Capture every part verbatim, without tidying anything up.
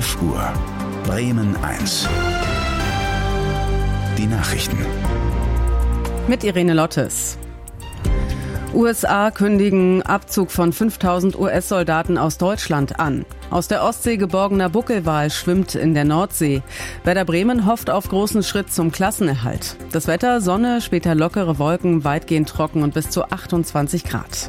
elf Uhr. Bremen eins. Die Nachrichten. Mit Irene Lottes. U S A kündigen Abzug von fünftausend U S-Soldaten aus Deutschland an. Aus der Ostsee geborgener Buckelwal schwimmt in der Nordsee. Werder Bremen hofft auf großen Schritt zum Klassenerhalt. Das Wetter: Sonne, später lockere Wolken, weitgehend trocken und bis zu achtundzwanzig Grad.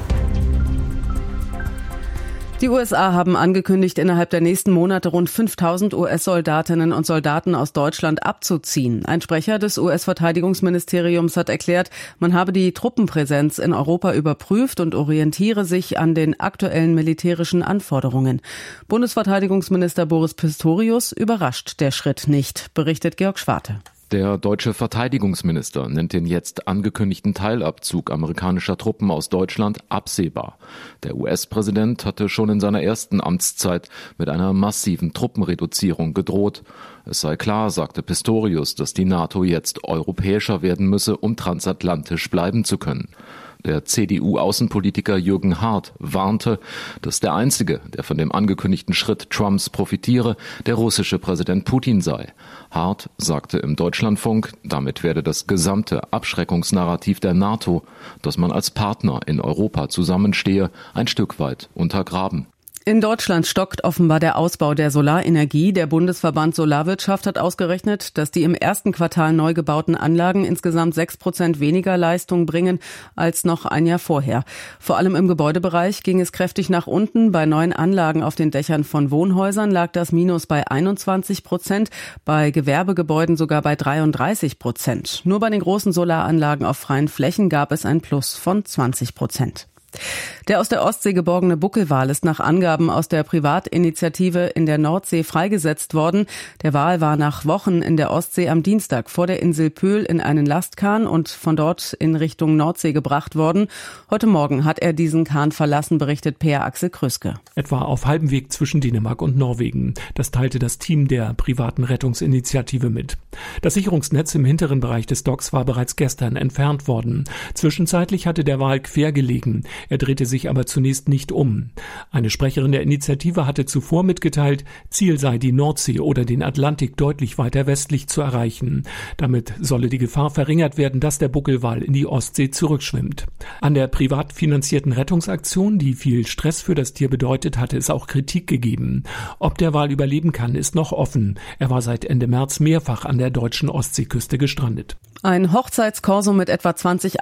Die U S A haben angekündigt, innerhalb der nächsten Monate rund fünftausend U S-Soldatinnen und Soldaten aus Deutschland abzuziehen. Ein Sprecher des U S-Verteidigungsministeriums hat erklärt, man habe die Truppenpräsenz in Europa überprüft und orientiere sich an den aktuellen militärischen Anforderungen. Bundesverteidigungsminister Boris Pistorius überrascht der Schritt nicht, berichtet Georg Schwarte. Der deutsche Verteidigungsminister nennt den jetzt angekündigten Teilabzug amerikanischer Truppen aus Deutschland absehbar. Der U S-Präsident hatte schon in seiner ersten Amtszeit mit einer massiven Truppenreduzierung gedroht. Es sei klar, sagte Pistorius, dass die NATO jetzt europäischer werden müsse, um transatlantisch bleiben zu können. Der C D U-Außenpolitiker Jürgen Hart warnte, dass der Einzige, der von dem angekündigten Schritt Trumps profitiere, der russische Präsident Putin sei. Hart sagte im Deutschlandfunk, damit werde das gesamte Abschreckungsnarrativ der NATO, dass man als Partner in Europa zusammenstehe, ein Stück weit untergraben. In Deutschland stockt offenbar der Ausbau der Solarenergie. Der Bundesverband Solarwirtschaft hat ausgerechnet, dass die im ersten Quartal neu gebauten Anlagen insgesamt sechs Prozent weniger Leistung bringen als noch ein Jahr vorher. Vor allem im Gebäudebereich ging es kräftig nach unten. Bei neuen Anlagen auf den Dächern von Wohnhäusern lag das Minus bei einundzwanzig Prozent, bei Gewerbegebäuden sogar bei dreiunddreißig Prozent. Nur bei den großen Solaranlagen auf freien Flächen gab es ein Plus von zwanzig Prozent. Der aus der Ostsee geborgene Buckelwal ist nach Angaben aus der Privatinitiative in der Nordsee freigesetzt worden. Der Wal war nach Wochen in der Ostsee am Dienstag vor der Insel Pöhl in einen Lastkahn und von dort in Richtung Nordsee gebracht worden. Heute Morgen hat er diesen Kahn verlassen, berichtet Per Axel Krüske. Etwa auf halbem Weg zwischen Dänemark und Norwegen. Das teilte das Team der privaten Rettungsinitiative mit. Das Sicherungsnetz im hinteren Bereich des Docks war bereits gestern entfernt worden. Zwischenzeitlich hatte der Wal quer gelegen. Er drehte sich aber zunächst nicht um. Eine Sprecherin der Initiative hatte zuvor mitgeteilt, Ziel sei die Nordsee oder den Atlantik deutlich weiter westlich zu erreichen. Damit solle die Gefahr verringert werden, dass der Buckelwal in die Ostsee zurückschwimmt. An der privat finanzierten Rettungsaktion, die viel Stress für das Tier bedeutet, hatte es auch Kritik gegeben. Ob der Wal überleben kann, ist noch offen. Er war seit Ende März mehrfach an der deutschen Ostseeküste gestrandet. Ein Hochzeitskorso mit etwa zwanzig